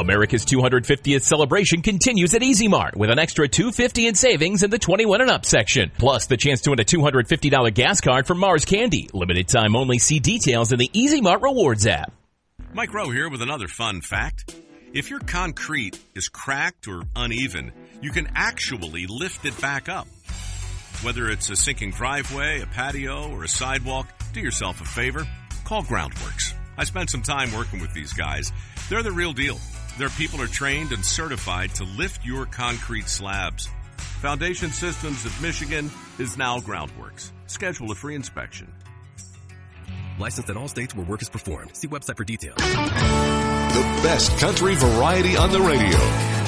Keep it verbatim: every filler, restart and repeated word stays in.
America's two hundred fiftieth celebration continues at Easy Mart with an extra two hundred fifty dollars in savings in the twenty-one and up section. Plus the chance to win a two hundred fifty dollars gas card from Mars Candy. Limited time only. See details in the Easy Mart Rewards app. Mike Rowe here with another fun fact. If your concrete is cracked or uneven, you can actually lift it back up. Whether it's a sinking driveway, a patio, or a sidewalk, do yourself a favor. Call Groundworks. I spent some time working with these guys. They're the real deal. Their people are trained and certified to lift your concrete slabs. Foundation Systems of Michigan is now Groundworks. Schedule a free inspection. Licensed in all states where work is performed. See website for details. The best country variety on the radio.